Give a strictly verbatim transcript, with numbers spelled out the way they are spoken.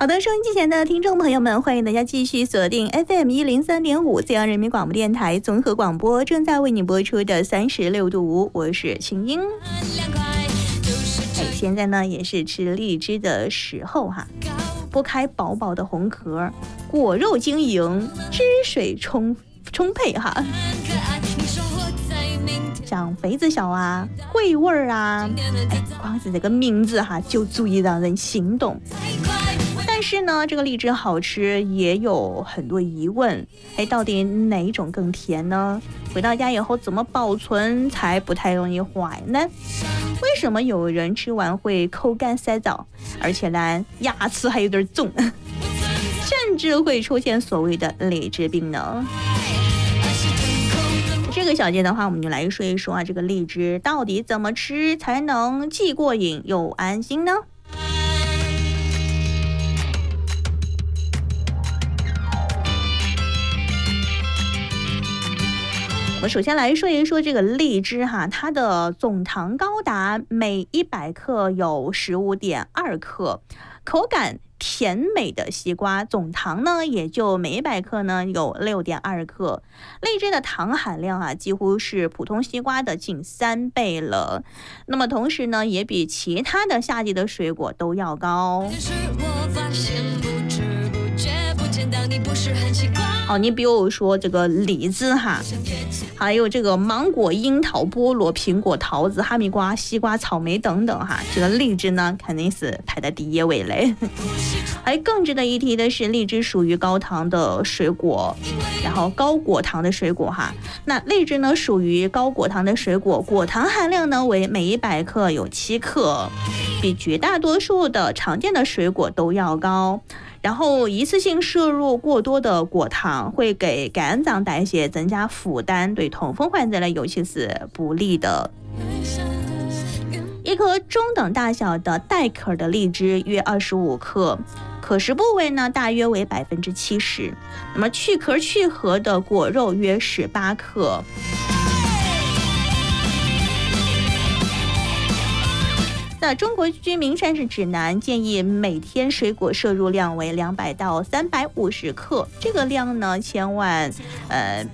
好的，收音机前的听众朋友们，欢迎大家继续锁定 F M 一零三点五浙江人民广播电台综合广播，正在为你播出的三十六度五，我是青音。哎，现在呢也是吃荔枝的时候哈，剥开薄薄的红壳，果肉晶莹，汁水充充沛哈。像肥子小啊，桂味儿啊，哎，光是这个名字哈就足以让人心动。但是呢，这个荔枝好吃也有很多疑问，哎，到底哪一种更甜呢？回到家以后怎么保存才不太容易坏呢？为什么有人吃完会口干舌燥，而且呢牙齿还有点重，甚至会出现所谓的荔枝病呢？这个小节的话，我们就来说一说啊，这个荔枝到底怎么吃才能既过瘾又安心呢？我们首先来说一说这个荔枝哈，它的总糖高达每一百克有 十五点二克，口感甜美的西瓜总糖呢也就每一百克呢有 六点二克，荔枝的糖含量啊几乎是普通西瓜的近三倍了，那么同时呢也比其他的夏季的水果都要高。好，你比如说这个李子哈，还有这个芒果、樱桃、菠萝、苹果、桃子、哈密瓜、西瓜、草莓等等哈，这个荔枝呢肯定是排在第一位嘞。还更值得一提的是，荔枝属于高糖的水果，然后高果糖的水果哈。那荔枝呢属于高果糖的水果，果糖含量呢为每一百克有七克，比绝大多数的常见的水果都要高。然后一次性摄入过多的果糖会给肝脏代谢增加负担，对痛风患者呢尤其是不利的。一颗中等大小的带壳的荔枝约二十五克，可食部位呢大约为百分之七十，那么去壳去核的果肉约十八克。那中国居民膳食指南建议每天水果摄入量为两百到三百五十克，这个量呢千万呃